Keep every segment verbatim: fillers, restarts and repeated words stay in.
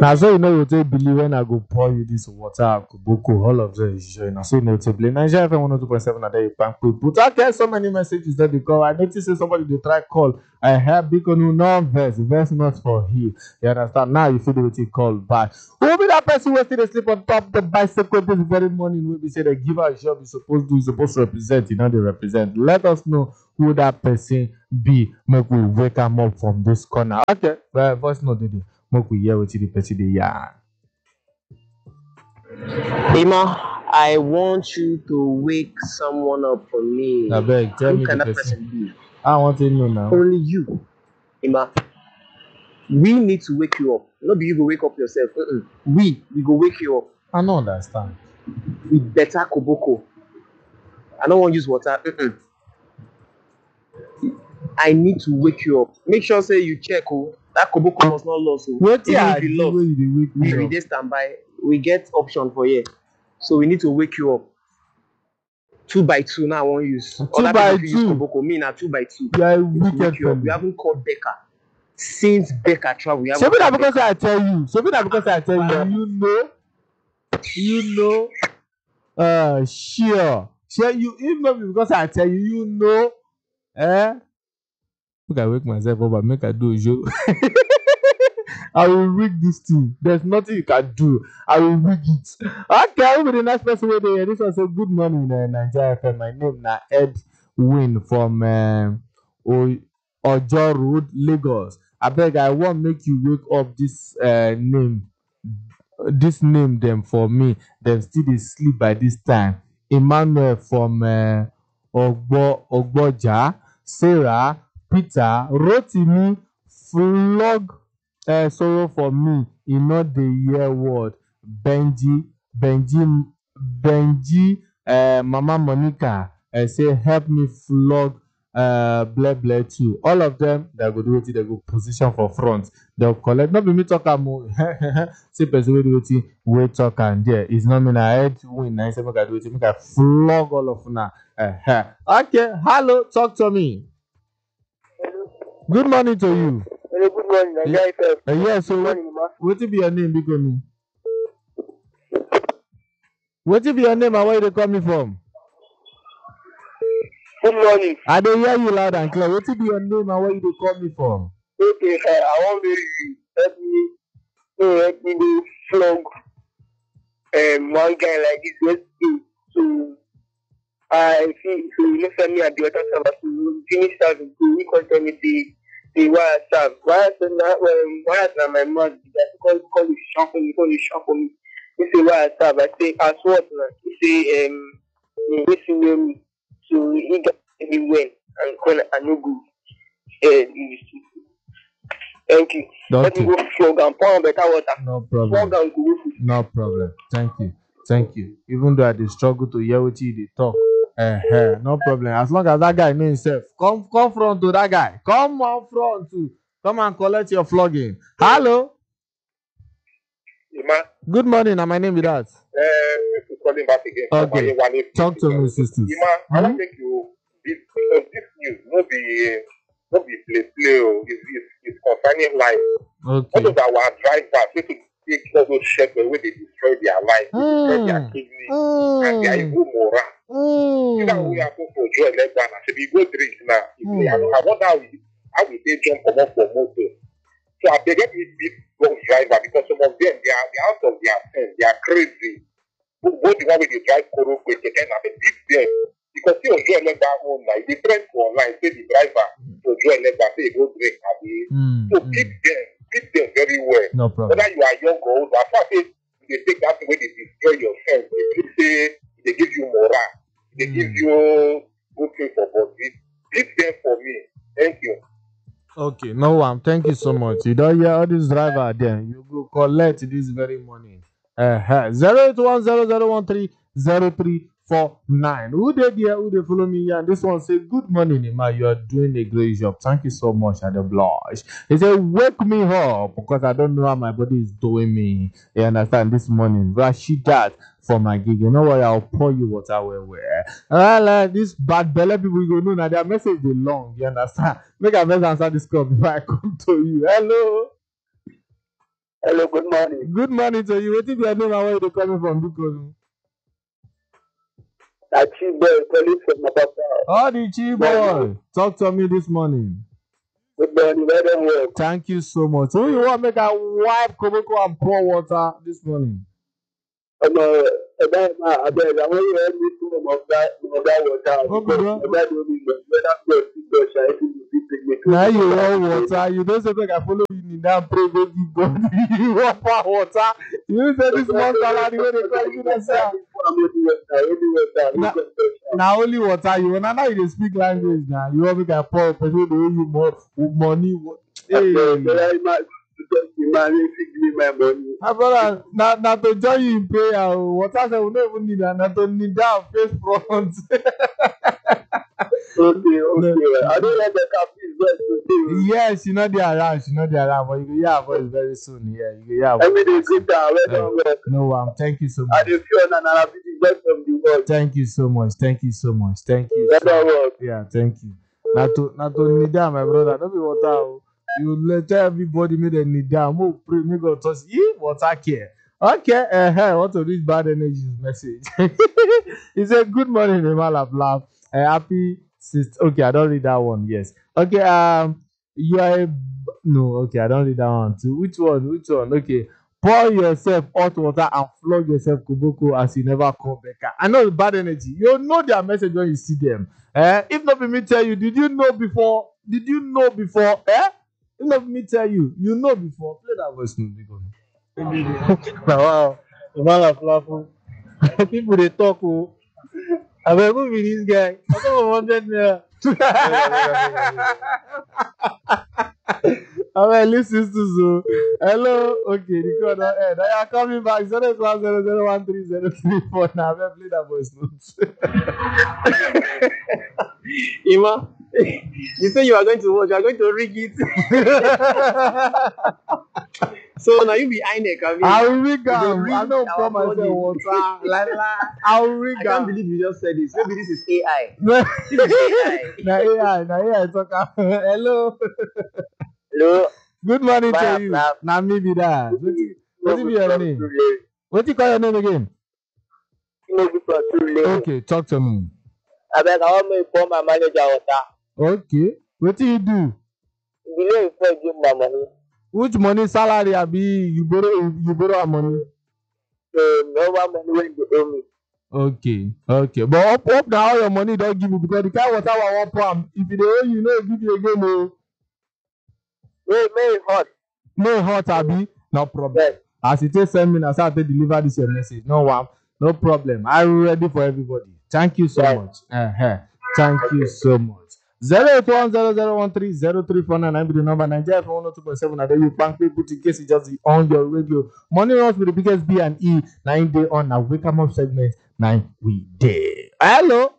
Now, so you know you take believe when I go pour you this water, Kuboko, all of them is showing. Now, so you know you take believe. Nigeria F M one oh two point seven, and then you can put. But I get so many messages that they call. I noticed that somebody they try call. I have Bikonu non verse, verse not for he. You understand? Now you feel the way you call back. Who will be that person who still sleep on top of the bicycle this very morning? Will be say the giver a job is supposed to, is supposed to represent, you know, they represent. Let us know who that person be. Make we wake them up from this corner. Okay, well, voice note, did make we hear what the person they yarn. Emma, I want you to wake someone up for me. I beg, tell Who me can the that person. person be? I want to know now. Only you, Emma. We need to wake you up. Not be you go wake up yourself. Uh-uh. We, we go wake you up. I don't understand. With better koboko. I don't want to use water. Uh-uh. I need to wake you up. Make sure say you check. Oh, that koboko must not lose. Oh. What Even I if you do lost, when you dey wake me we up? dey standby. We get option for you. So we need to wake you up. Two by two now I won't use. Two Other by people fit use two. koboko. Me na two by two. You are a Need to wicked wake you up. fellow. We haven't called Becca. Since Becca travel, we haven't Shebi na called because Becca. I tell you. Shebi na because I tell you. You know. You know. Uh, sure. Sure. You even not because I tell you. You know. Eh? Make I wake myself up and make I do a show. I will rig this thing. There's nothing you can do. I will rig it. Okay, who be the next person wey dey here? This one say good morning, uh, Nigeria F M. My name na Edwin from uh, o- Ojo Road, Lagos. Abeg, I wan make you wake up this uh, name, this name dem for me. Dem still dey sleep by this time. Emmanuel from uh, Ogbo Ogboja, Sarah, Peter, Rotimi, Flog. Uh, sorrow for me, e no dey hear word. Benji, Benji, Benji, uh, Mama Monica, uh, say help me flog uh, ble ble too. All of them, they go do wetin they go position for front. They'll collect. Not be me talk am o. Say person wey do wetin wey talk am there. It's not me na head win na say make I do wetin make I flog all of una. Uh, okay, hello, talk to me. Good morning to you. Hello, good morning, Nigeria F M. Uh, yeah, so Good what, morning, ma. what be your name, Bikoni? What be your name and where you dey call me from? Good morning. I dey hear you loud and clear. What be your name and where you dey call me from? Okay, uh, I want you to help me, to help me to flog um, one guy like this yesterday. So I see, so you know, send me at the other server to finish that. So we can tell me the the wire serve. Wire serve now, um, wire serve my mouth. That call call it shop for me, call it shop for me. He say wire serve. I say as what now? He say um, he listen to me. So he got me when and when I no good. Uh, thank you. Let me Okay. go flog and pour on better water. No Flog problem. and go. No problem. Thank you. Thank you. Even though I dey struggle to hear what you dey talk. Uh, no problem. As long as that guy know himself. Come come front to that guy. Come on front to come and collect your flogging. Hello. Ima, Good morning. And my name is that. uh, thanks for calling back again. Okay. From Ayewale, Talk to me, please. sisters. Ima, I Hmm? want make you this because this news no be uh, no be play play o. It's, it's, it's concerning life. All Okay. of our drivers wey to take all those shekels wey dey destroy their life, dey destroy their Mm. kidney and their Mm. even moral. You know how we Mm. happen for Joe Legba na shebi go drink now. You Mm. say, I, I wonder how we how we dey jump comot for motor. So I beg me big bus driver because some of them they are they are out of their sense, they are crazy. Both both the one wey dey drive Koro Keke na dey beat them because see Ojo Elegba own na e dey trend for online say the driver Ojo Elegba say he go drink abi. Mm. So Mm. beat them, beat them very well. No problem. Whether you are young or old, as far as say you dey take that thing wey dey destroy your sense, dey feel say e dey give you moral, e dey give Mm. you good thing for body. Beat them for me. Thank you. Okay, no one. Thank you so much. You don't hear all this driver there. You go collect this very morning. Uh-huh. zero eight one zero zero one three zero three four nine. Who did here? Who they follow me here? And this one say, good morning, Ima. You are doing a great job. Thank you so much. At the blush. He said, wake me up because I don't know how my body is doing me. You understand? This morning, Rashidat for my gig. You know what? I'll pour you water where where. Well, uh, this bad belly people go know now. Their message is long. You understand? Make a message answer this call before I come to you. Hello. Hello, good morning. Good morning to you. What if your name and where you coming from? Because Achieve boy, calling from Mapapa. all the chief boy, talk to me this morning. Good morning, well done work. Thank you so much. So you want to make a wipe Koboko and pour water this morning? Um, uh, about my, I beg, I want you to help me to of that, of that water. Okay, Because bro. of that, you know, when I'm going to go, I think you will take me to Now you want water. You don't say make I follow you in that pray baby God. You want pour water. You say this small salary where they call you that say. Now, Now only water you want. Now you dey speak language now. You want make I pour person wey dey owe you more money. Hey. My brother, now now to join you in prayer. Water say we no even need that. Now to kneel down face front. Okay, okay. I don't like the captain's voice today. Yes, she not there around. She not there around. But you go hear her voice very soon. Yeah, you go hear her voice. Every day, good time. Well done work. No, um, thank you so I much. dey feel na na be the best of the world. Thank you so much. Thank you so much. Thank you. Well So done much. work. Yeah, thank you. Now to now to kneel down, my brother. Don't be water. Oh. You let tell everybody make them kneel down. More pray, make God touch you. Water care. Okay, uh-huh. What to reach bad energy message? He said, "Good morning, Emma Laugh Laugh. Uh, happy sister." Okay, I don't read that one. Yes. Okay. Um, you are a no. Okay, I don't read that one too. Which one? Which one? Okay. Pour yourself hot water and flog yourself koboko as you never come back. I know bad energy. You know their message when you see them. Eh? If not me tell you, did you know before? Did you know before? Eh? If not me tell you, you know before. Play that voice note because. Wow, the man of laughing. People they talk. Oh, I will go with this guy. I don't want that. I will listen to so. Hello, okay, the call on air. Now you are coming back. Zero one zero zero one three zero three four. Now I will play that voice note. Ima, you say you are going to watch, you are going to rig it. So now you be I N E C. I mean, I will rig you go am. rig I don't our pour myself body. water. La la. I will rig I can't am. believe you just said this. Maybe this is A I. Na This is A I. A I, na A I talk am. Hello. Hello. Good morning Bye, to you. Laugh. Na me be that. Wetin wetin be your name? Wetin call your name again? Okay, talk to me. I beg, I want me to call my manager water. Okay. Wetin you do? Delay before you give my money. Which money salary abi you borrow you borrow her money? So, no one money when you owe me. Okay, okay. But up up na all your money don give you because the kind water wey I wan pour am, if e dey owe you, no go give you again o. May, may it hot. No hot abi? No problem. Yes. As you take send me na so I take deliver this your message. No wam, no problem. I ready for everybody. Thank you so Yes. much. Uh-huh. Thank you so much. Zero eight one zero zero one three zero three four nine be the number. Nigeria F M one oh two point seven. And then you bank people in case you just on your radio. Money runs with the biggest B and E. Nine day on now. Wake up up segment. Nine we day. Hello.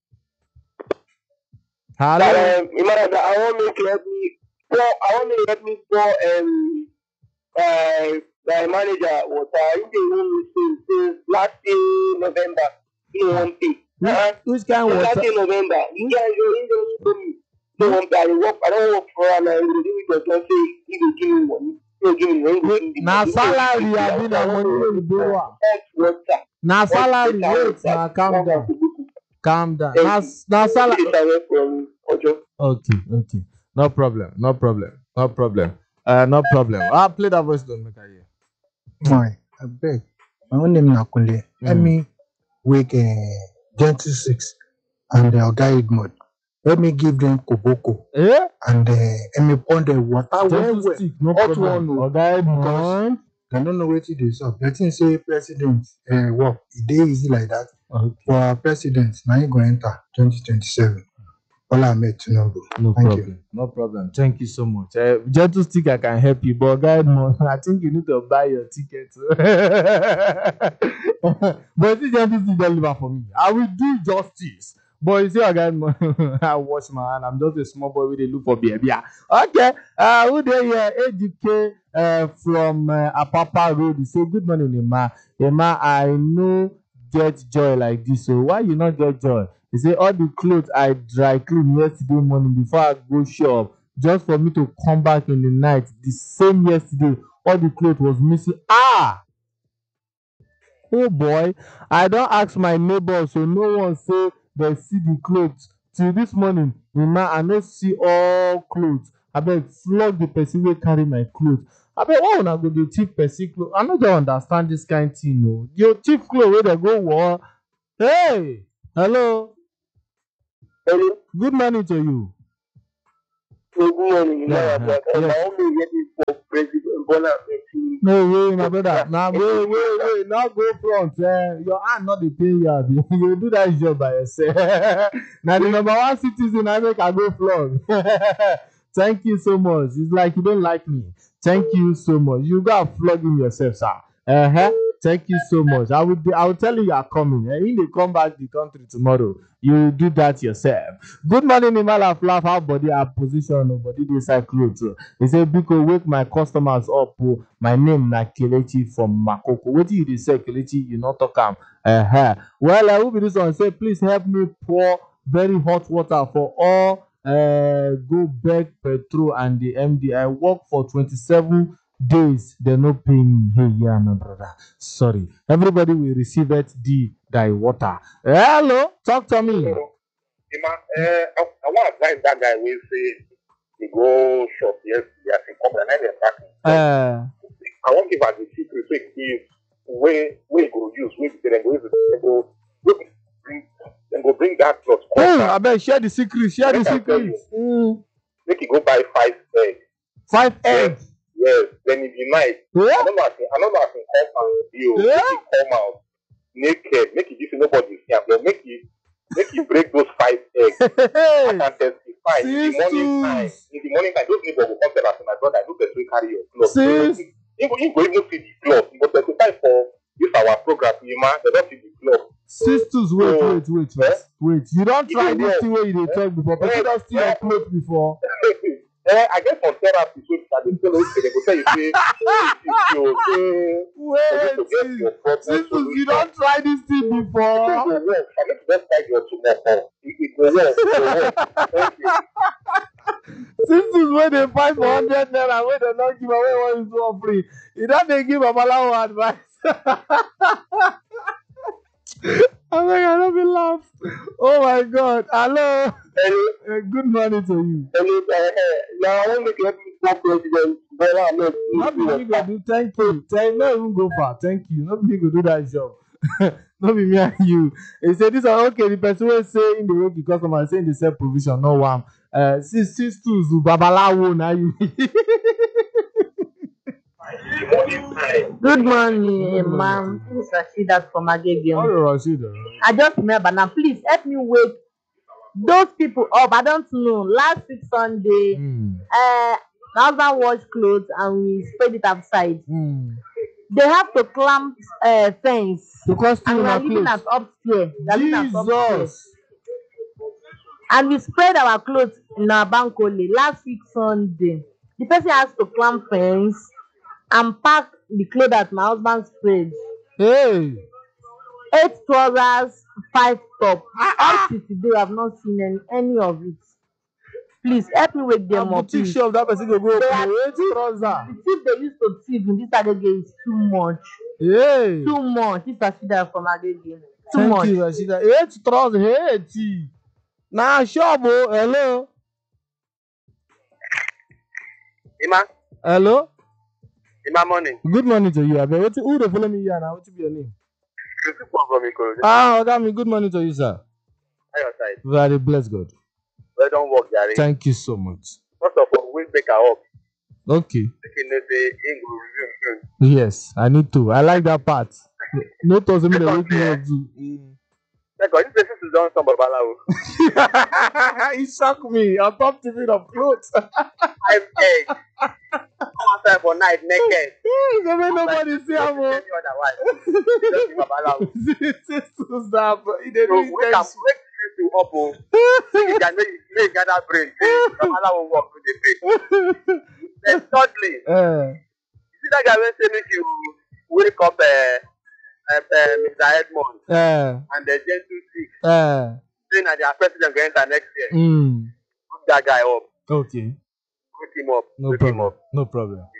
Hello. Um, Imana, I want me to help me. For, I want me to help me for um, uh, my manager water. If they want me since, since last year November, he won't pay. Uh-huh. Which kind of Since last water? year November, he can't go in just told me. He won't pay. I work. I don't work for him. I will do it because say he will give me money. He will give me money. He will give me Na money. salary abi na money wey you borrow am? Hot water. Na salary. Wait, na calm down. Calm down. Na na salary. Salary from Ojo. Okay, okay. No problem. No problem. No problem. Uh, no problem. I'll play that voice. Don't make a hear. My, I beg. My own name na Kunle. Let Mm. me wake uh, Gentle Six and uh, Oga Edmond. Let me give them koboko Eh? and uh, let me pour the water well Gentle well. stick. No Hot problem. one, oh. Oga Because Edmond. they don't know wetin dey sup. They think say president uh, work e dey easy like that. Okay. For our president, na him go enter twenty twenty-seven. Bola Ahmed Tinubu. No Thank problem. No problem. Thank you so much. Uh, Gentle stick, I can help you, but Oga Edmond, I think you need to buy your ticket. But if Gentle stick don't deliver for me, I will do justice. But you see, Oga Edmond, I wash my hand. I'm just a small boy with a look for beer. Yeah. Okay. Uh, who there here? A D K uh, from uh, Apapa Road. He say, good morning, Emma. Emma, I know get joy like this. So why you not get joy? He say all the clothes I dry clean yesterday morning before I go shop, just for me to come back in the night the same yesterday all the clothes was missing. Ah! Oh boy, I don't ask my neighbor, so no one say they see the clothes. Till this morning, Mama, I no see all clothes. I beg flog the person wey carry my clothes. I beg why una go dey thief person clothes? I no dey understand this kind thing o. You thief clothes wey dey go war. Hey! Hello. Hello. Good morning to you. Good morning. Yeah, Yeah, yeah, yeah. yeah. I only get it for President Bola Ahmed Tinubu. No way, my brother. Now wait, wait, wait. Now go front. Eh? Your hand not the pain you have. You do that job by yourself. Now the number one citizen I make I go flog. Thank you so much. It's like you don't like me. Thank you so much. You got flogging yourself, sir. Uh-huh. Thank you so much. I will be, I will tell you you are coming. And when they come back the country tomorrow, you will do that yourself. Good morning, Imala Flav. How body are position body inside clothes. He said, Biko, wake my customers up. Oh. My name na Kelechi from Makoko. What do you say, Kelechi? You not talk am. Uh-huh. Well, I will be this one. Say, please help me pour very hot water for all uh go back petrol and the M D. I work for twenty-seven days. They no pay me. Hey, yeah, my brother. Sorry. Everybody will receive it. The die water. Hello, talk to me. Ima, uh, I, I want to advise that guy will say he go shop yesterday as he come and then they back. Uh, I want to give her the secret so he give where where he go use where they go use it. They go they go bring they go bring that cloth. oh, I bet share the secret. Share the secret. Mm. Make he go buy five eggs. Five eggs. Yes, then if you night, Yeah. I don't know if I don't know if he come out you Yeah. make he come out naked, make it give nobody see him, but make it make it break those five eggs. I Hey. can testify in the morning time. Sisters. In the morning time, those neighbors will come tell us, my brother, no person will carry your clothes. Sis. You go, you go even see the cloth, but testify for this our program, man. They don't see the cloth. Sisters, wait, wait, wait, wait, wait. You don't You try don't this know. thing where you dey talk before. People don't steal your clothes before. Eh, I get some therapy so that they tell us they go tell you say, you say, Wait, to get your problem sisters, you solution. don't try this thing It before. go work. I need to just find your tomorrow. It it go work. It go work. Thank you. Sisters, when they find for hundred naira, when they not give away one is one free. You don't they give Babalawo advice. I mean, I don't be laugh. Oh my God. Hello. Hello. Uh, good morning to you. Hello. Uh, now I want to get me for President Bola Ahmed Not be me Tinubu. go do. Thank you. Thank no even go far. Thank you. Not be me go do that job. Not be me and you. He said this one okay. The person will say in the way the customer saying the same provision. No one. Uh, sis sis to zu babalawo na you. The morning time. Good morning, ma'am. This is Rashida from How Agege. you Rashid? I just remember now. Please help me wake those people up. I don't know. Last week Sunday, Hmm. uh, my husband washed clothes and we spread it outside. Hmm. They have to climb uh, fence, To cost and you we my are living at clothes. upstairs. We are living at upstairs. Jesus. And we spread our clothes in our bankole last week Sunday. The person has to climb fence and pack the clothes that my husband spread. Hey. Eight trousers, five top. Up to today, I have not seen any, any of it. Please help me wake A them up, boutique please. shop that person go go They open. are- Wait, trouser. The thief they used to thief in this Agege is too much. Hey. Too much. This Rashida from Agege. Too Thank much. you, Rashida. Eight trouser. Eighty. Nah, shop. Oh, hello. Ima, Hello. Ima morning. Good morning to you. I bet. Who dey follow me here now? What be your name? You see come from Ikorodu. Ah, Oga mi. Good morning to you, sir. How your side? Very blessed God. Well don't work, Gary. Thank you so much. First of all, we make her up. Okay. Making them say, "Ain't go resume soon." Yes, I need to. I like that part. No toss me the wake me up too. Second, this person is done some babalawo. He shocked me. On top T V of clothes. Five eggs. Come outside for night naked. So when nobody see Don't am tell o. me otherwise. Just be babalawo. Sisters that he dey So do we can intense. break this to up o. Make you can make make you gather brain. Say babalawo work no dey pay. Then thirdly, Eh, you see that guy wey say make you wake up uh, uh, uh, Mister Edmond eh, and the gentle six eh. saying that their president go enter next year. Mm. Put that guy up. Okay. Wake him up. No Wake him problem. up. No problem. If you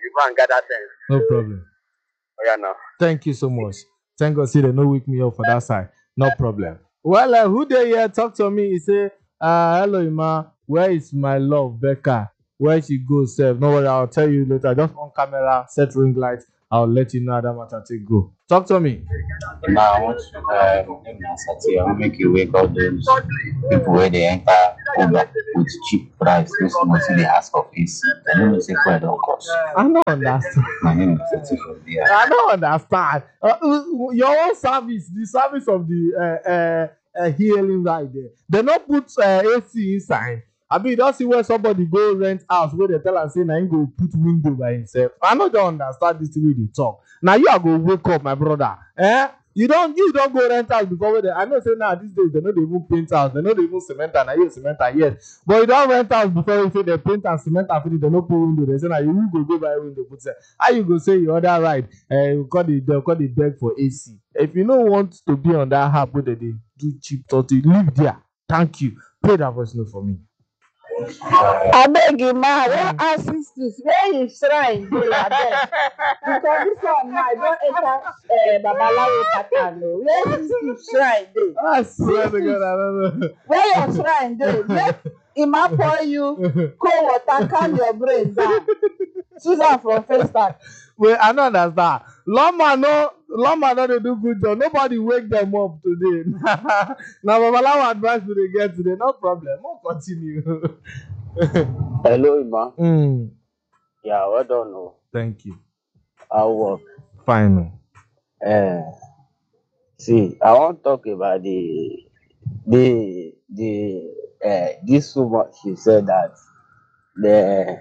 go and gather sense. No problem. Oh yeah, now. Thank you so much. Thank God, see they no wake me up for that side. No problem. Well, uh, who they here talk to me? He say, uh, hello, Ima. Where is my love, Becca? Where she goes, Sef? No worry, I'll tell you later. Just on camera, set ring light. I'll let you know how that matter take go. Talk to me. Now, I want to uh, I want to make you wake up those people where they enter Uber with cheap price. This money they ask of A C. I don't know say for it don't cost. I don't understand. My name is Tati from there. I don't understand. Uh, your own service, the service of the uh, uh, uh, healing right there. They not put uh, A C inside. I mean, you don't see where somebody go rent house where they tell us say, now he go put window by himself. I know don't understand this way they talk. Now you are going to wake up, my brother. Eh? You don't you don't go rent house before where they, I know say now these days they know they even paint house, they know they even cement and I use cement and yes. But you don't rent house before you say they paint and cement and finish, they no put window. They say now you go go by window. Put say, how you go say your other right? Uh, you call the they call the beg for A C. If you don't want to be on that app where they do cheap thirty, leave there. Thank you. Play that voice note for me. I beg you, ma, where assistance? Where is shrine? Dey abeg. Because this one now, I don't enter uh, Babalawo pattern. o. Where assistance shrine dey? I swear to God, I don't know. Where your shrine dey? Make Ima pour you cold water, calm your brain down. Susan from Festac. Wait, I don't understand. Loma no, Loma no dey do good job. Nobody wake them up today. Now, Babalawo advice we dey get today. No problem. We'll continue. Hello, Ima. mm, Yeah, well done. Oh. thank you. I'll work. Fine. Uh, see, I want to talk about the the the uh, this woman. She said that the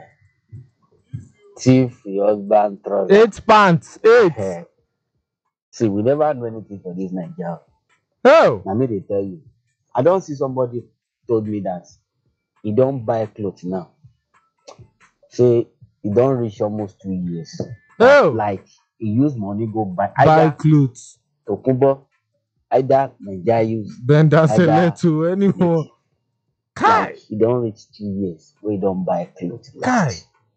thief your husband trouser. Eight pants. Eight. Uh, see, we never do anything for this Nigeria. Oh. I mean, they tell you. I don't see somebody told me that he don't buy clothes now. Say he don't reach almost two years. Oh. Like he use money go buy Buy either clothes. Tokubo, either Nigeria use. Then that's a Either little anymore. Kai. Like he don't reach two years. We don't buy clothes. Like, Kai.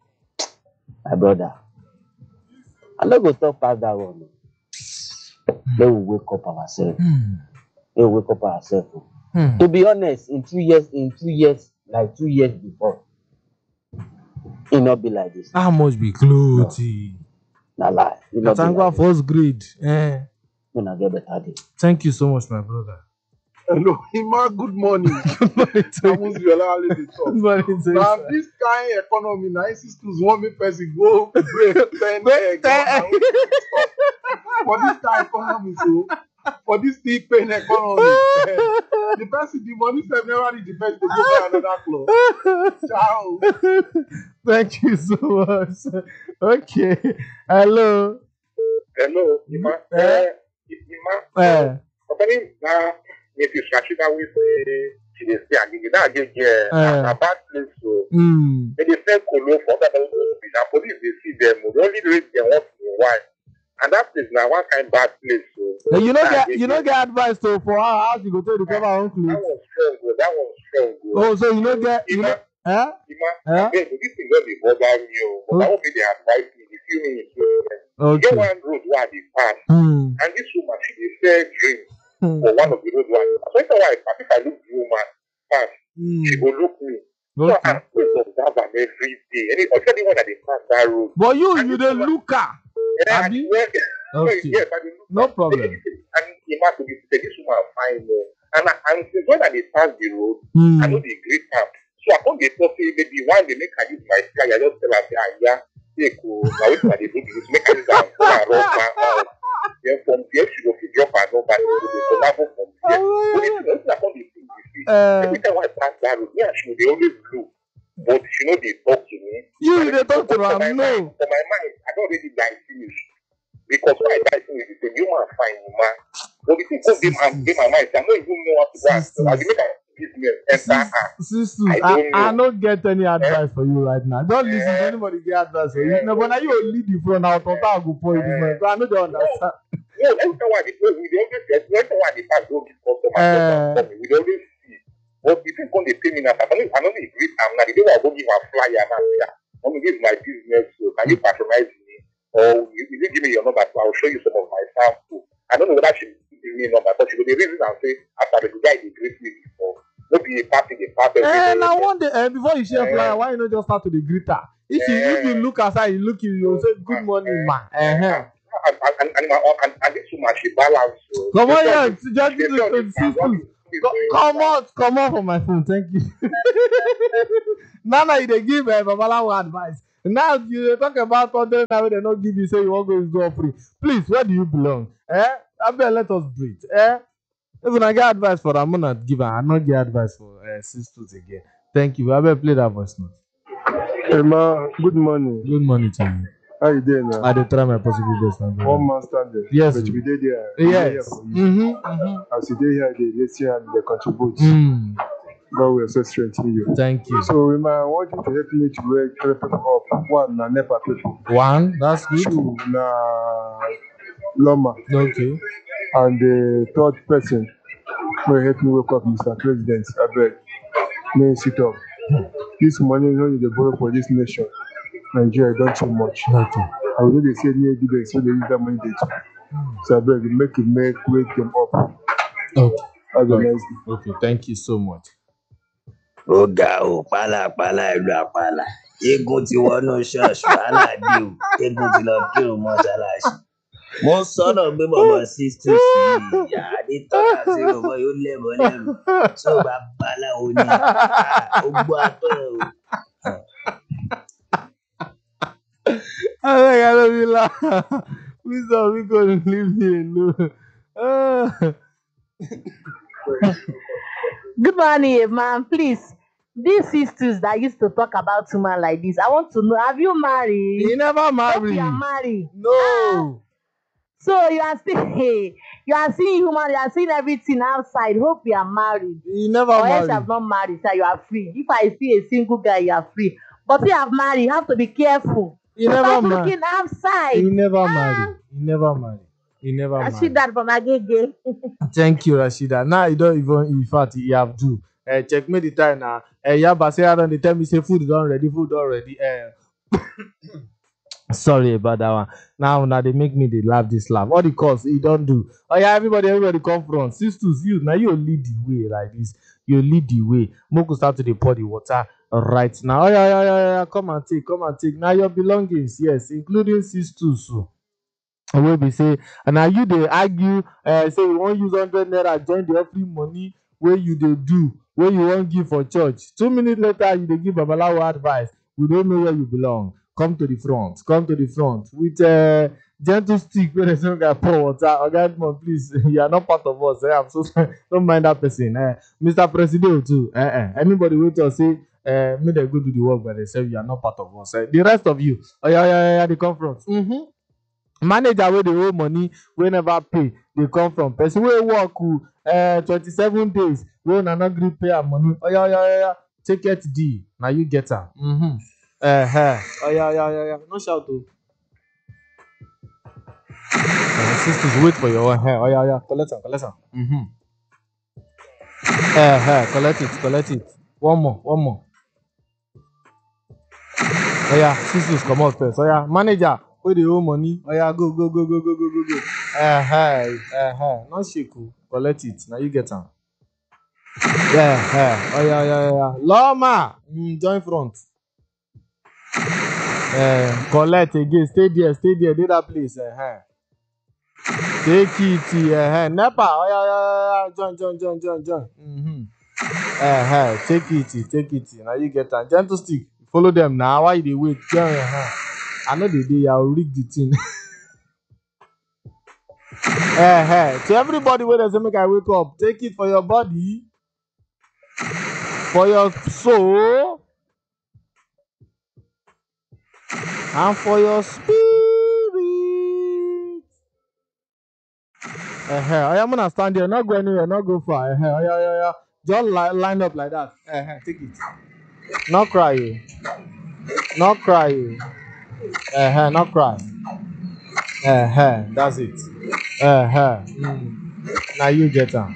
my brother. I'm not gonna talk past that one. They will wake up ourselves. Hmm. They will wake up ourselves. Hmm. To be honest, in two years, in two years, like two years before, it not be like this. How much be clothes? Na lie. It not be Katangwa like this. first grade. Eh. When I get better day. Thank you so much, my brother. Hello, Ima, good morning. Good morning to you. Almost you allow me to talk. Good morning to you, Now, sir. this kind of economy, now, sisters want me person go break ten egg. ten For this kind of economy, so, for this deep pain economy, eh, the person, the money self never reach the person to go buy another clothes. Ciao. Thank you so much. Okay. Hello. Hello, Ima. Eh? Uh, Ima. Eh. Company now, if you scratch it out with she dey stay and now again, yeah, Eh. a bad place. So Mm. they dey sell colo for other people. Now police they see them, they only rate them once in a while. And that place now one kind bad place. So Hey, you know now get again, you know get advice to for our house you go to recover our own that clothes. was strong, bro. That was strong, bro. Oh, so you know get you know Ima, eh? Ima, Eh? abeg, this thing don't dey bother me, oh. But I hope they advise me. The few minutes, you get Okay. one road where they pass, Hmm. and this woman she dey sell drink Hmm. for one of the road one. So it's why if I look the woman pass, she Hmm. go look me. So Okay. I'm going to observe am every day. Any, especially when I dey pass that road. But you And you this the woman- looker. Yeah, Abi? and when, Okay. yes, I dey look. No problem. And he must be say this woman fine, oh. And I, and since when I dey pass the road, I know Hmm. the great am. So I come dey talk say maybe one day make I use my fly, I just tell her say ah yeah, take oh, na wetin I dey do be this, make I use am for her rub my mouth. Then from there she go fit drop her number, she go dey collabo from there. But the thing wetin I come dey think be say Uh, every time I pass that road, me and she go dey always look, but she no dey talk to me. you And dey talk to for my am mind, no. for my mind, I don already die finish. Because why I die finish is the woman fine woman. But the thing come dey my dey my mind, I no even know what to do. Sisters. I dey make her business enter her. Sisters, I I, don't I know. don't get any advice for you right now. Don't listen to Eh. anybody get advice for you. No, but now you will lead the front now. Thought I go pour you this morning. So I know they understand. No, every time I dey play, we dey always get, every time I dey pass, go give customer, Eh. customer come, we dey always see. But the thing come dey pay me now, I no, I no dey greet am now. The day wey I go give am flyer now, say, ah, want me give my business, so can you patronize me? Or you, you give me your number, so I'll show you some of my sample. I don't know whether she give me a number, but she will the reason and say, after the guy they greet me before, maybe a party, they pass every Eh, day. now one day, eh, before you share Eh. flyer, why you not just start to the greeter? If you if you Eh. look aside, you look, you will say good morning, ma. Eh, eh. And, and, and, and, my- and, and this woman, she balance. So Come on, she yeah, just- just she just just- is sisters. Co- Come out, come out from my phone. Thank you. Now, now you dey give uh, Babalawo advice. Now you dey talk about content now they not give you say you want go go free. Please, where do you belong? Eh? Abel, let us breathe. Eh? Even I get advice for Ramona give her. I not get advice for uh, sisters again. Thank you. Abel, play that voice note. Hey ma, good morning. Good morning to you. How you doing now? I dey try my possible best. my brother. One man standing. Yes. But we did there. we dey here Yes. for you. Mm-hmm. mm-hmm. As you dey here, they listen and they contribute. Mm. God will so strengthen you. Thank you. So we might want you to help me to wake three people up. One, na NEPA people. One, that's good. Two, na Loma. Okay. And the third person will help me wake up, Mister President. I beg. May sit up. This money you know you dey borrow for this nation. Nigeria don't too much. Okay. I will dey say any evidence so they use that money dey do. So I beg you make you make wake them up. Okay. Have a Okay. nice day. Okay. Thank you so much. ó ga ò pálapàla ìlú àpàlà eégún ti wọnú ṣọ́ọ̀ṣì wàhálà dé o eégún ti lọ kírun mọ́ṣáláṣí mo ń sọ́nà gbé bọ̀bọ̀ sisters yìí àdé tọ́ka sí bọ̀bọ̀ yóò lẹ́bọ̀ lẹ́rù tó bá baláwo ni ó gbọ́ àtọ̀ o. I think I love you laugh. Please don't be going to leave me alone. Ah. Good morning, man. Please, these sisters that used to talk about woman like this, I want to know: have you married? He never Hope married. you are married. No. So you are still, hey, you are seeing human, you are seeing everything outside. Hope you are married. He never Or else you married. have not married, so you are free. If I see a single guy, you are free. But if you have married, you have to be careful. He never Stop married. looking outside. He never Ah. married. He never married. He never I see married. that from Agege. Thank you, Rashida. Now you don't even, in fact, you have to. Uh, check me the time now. Uh, Yaba say I don't. They tell me say food is done ready. Food done ready. Uh, sorry about that one. Now, now they make me they laugh this laugh. All the course he don't do. Oh yeah, everybody, everybody come front. Sisters, you now you lead the way like this. You lead the way. Moko start to dey pour the water right now. Oh yeah, yeah, yeah, yeah. Come and take, come and take. Now your belongings, yes, including sisters. So. Wey be say and na you dey argue uh, say you wan use hundred naira join the offering money wey you dey do wey you wan give for church. Two minutes later you dey give babalawo advice. We don't know where you belong. Come to the front. Come to the front with a uh, gentle stick wey dey say guy pour water. Oga Edmond, please, you are not part of us. Eh? I'm so sorry. Don't mind that person. Uh, Mister President too. Uh, uh, anybody wey talk say uh, make dem go do the work by themselves, you are not part of us. Uh, the rest of you, oh yeah, yeah, yeah, yeah, they come front. Mm-hmm. Manager wey dey owe money wey never pay dey come from person wey work uh, twenty-seven days wey una no gree pay am money. Oya oya oya ticket deal na you get am. Mm-hmm. Uh-huh. Oya oya oya oya no shout o. Uh, sisters wait for your own hair. Oya oya collect am collect am. Mm-hmm. Uh-huh. Collect it collect it. One more one more. Oya sisters comot first. Oya manager wey dey owe money, oya go go go go go go go go. Uh-huh, uh-huh. No shake o, collect it. Na you get am. Yeah, uh, oya oya oya. Loma, mm, join front. Uh, collect again. Stay there, stay there. Dey that place. Uh-huh. Take it. Uh-huh. Nepa, oya oya oya. Join join join join join. Mm-hmm. Uh-huh. Take it, take it. Na you get am. Gentle stick. Follow them now. Why you dey wait? Join. Uh-huh. I know the day I'll rig the thing. Hey, hey. To everybody where they say make I wake up, take it for your body, for your soul, and for your spirit. Hey, hey. I'm gonna stand there, not go anywhere, not go far. Hey, hey, hey, hey. Just li- line up like that. Hey, hey. Take it. Not cry, you. Not cry, you. Uh-huh, not cry. Uh-huh, that's it. Uh-huh. Mm. Now you get am.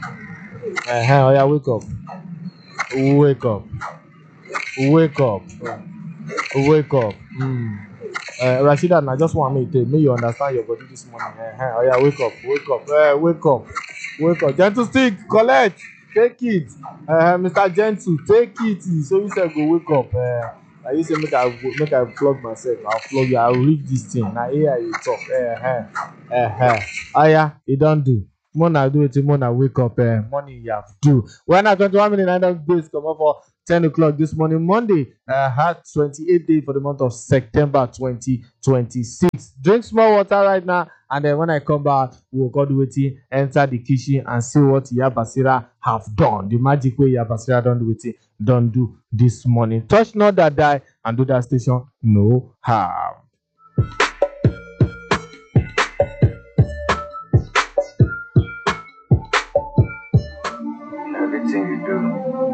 Uh-huh. Oh yeah, wake up. Wake up. Wake up. Wake up. Mm. Uh, Rashida, I just want me to make you understand your body this morning. Uh-huh. Oh yeah, wake up, wake up, uh, wake up, wake up. Gentle stick, collect, take it. Uh, Mister Gentle, take it. So you said go wake up. Uh, I used to make I make I flog myself. I'll flog you. I'll read this thing. Now here you talk. Uh-huh. Uh-huh. Oh yeah, you don't do. Mona do it. Mona wake up. Uh, morning you have to. We're not twenty-one minutes. I don't days come up for ten o'clock this morning, Monday. I had twenty-eight days for the month of September twenty twenty-six. Drink small water right now, and then when I come back, we'll go do it, enter the kitchen and see what Yabasira have done. The magic way Yabasira done do it, don't do this morning. Touch not that die and do that station no harm.